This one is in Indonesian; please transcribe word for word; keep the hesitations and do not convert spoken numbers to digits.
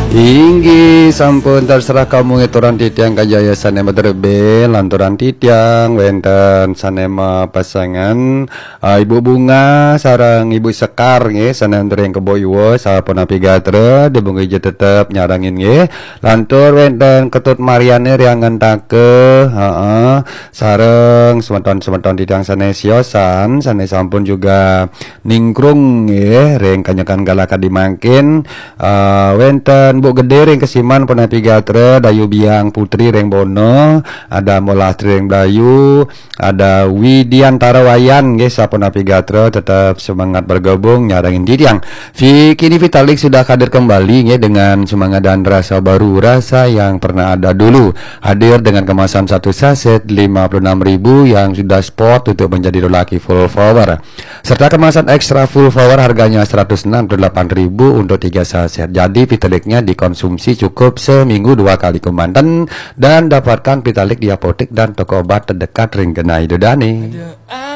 Tinggi sampun terserah kamu ngetoran titiang kajaya sanema terbe lanturan titiang wenten sanema pasangan uh, Ibu Bunga sarang Ibu Sekar nge sanantur yang keboywo sampun api gatra dibungki tetep nyarangin nge lantur wenten ketut Mariane yang ngentake heeh sareng semeton-semeton titiang sanesiosan sane sampun juga ningkrung nge reng kanyakan galaka dimangkin uh, wenten Bu Gede reng kesiman penapi gatra Dayu Biang Putri reng Bono ada Molastri reng Dayu ada Widiantara Wayan guys penapi gatra tetap semangat bergabung nyarangin titiang. Kini Vitalik sudah hadir kembali ya dengan semangat dan rasa baru, rasa yang pernah ada dulu, hadir dengan kemasan satu saset lima puluh enam ribu yang sudah spot untuk menjadi lelaki full power serta kemasan ekstra full power harganya seratus enam puluh delapan ribu untuk tiga saset. Jadi Vitaliknya dikonsumsi cukup seminggu dua kali komandan dan dapatkan Vitalik di apotek dan toko obat terdekat Ringgenai Dodane.